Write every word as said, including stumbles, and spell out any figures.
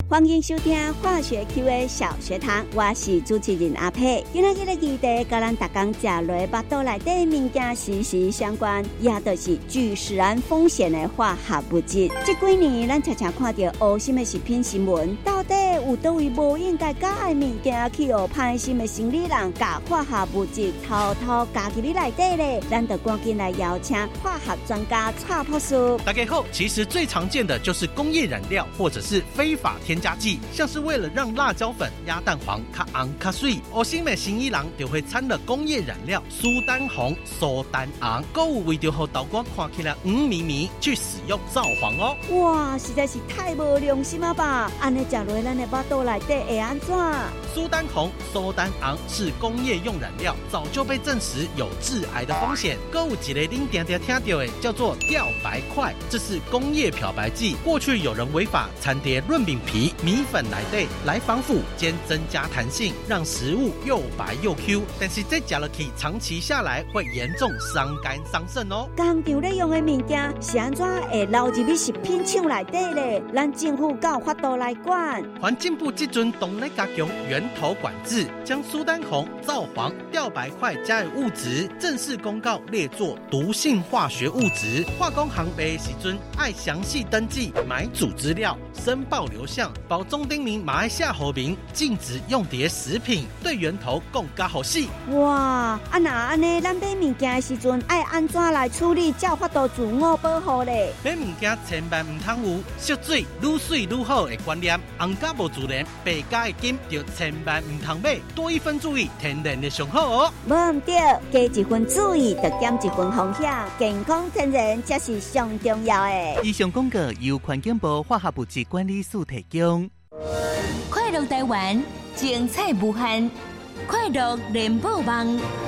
欢迎收听化学 Q A 小学堂，我是主持人阿佩。今仔日的议题，甲咱大家食落腹肚内底物件息息相关，也就是具食安风险的化学物质。这几年，咱常常看到恶心的食品新闻，到底有倒位无应该加的物件，去互歹心的生理人加化学物质偷偷加进你内底咧？咱就赶紧来邀请化学专家蔡博士。 大家好，其实最常见的就是工业染料或者是非法添加剂，像是为了让辣椒粉、鸭蛋黄较红较水，恶心的生意人就会掺了工业染料苏丹红、苏丹红，还有为着让豆干看起来黄绵绵去使用皂黄哦。 哇，实在是太无良心了吧！安尼食落咱的腹肚内底会安怎？ 苏丹红、苏丹红是工业用染料，早就被证实有致癌的风险。还有一个您常常听到的叫做吊白块，这是工业漂白剂。过去有人违法掺叠润饼皮、米粉内底来防腐兼增加弹性，让食物又白又 Q。但是这吃下去，长期下来会严重伤肝伤肾哦。 工厂咧用的物件是安怎会流入去食品厂内底咧？咱政府有法度来管。 环境部这阵动来加强源头管制，将苏丹红、皂黄、吊白块加的物质正式公告列作毒性化学物质。化工行卖的时阵爱详细登记买主资料、申报流向，保中丁明马来西亚和民禁止用碟食品，对源头更加好细。 哇，啊那安尼，咱买物件的时阵爱安怎来处理，才有法度自我保护咧？ 买物件千万唔通有烧水愈水愈好的观念，红甲无自然，白甲的金就千万唔通买，多一分注意，天然的上好哦。 无唔对，加一分注意，就减一分风险。健康天然才是上重要的。 以上广告由环境部化学物质管理署提供。 快乐台湾，精彩无限，快乐联播网。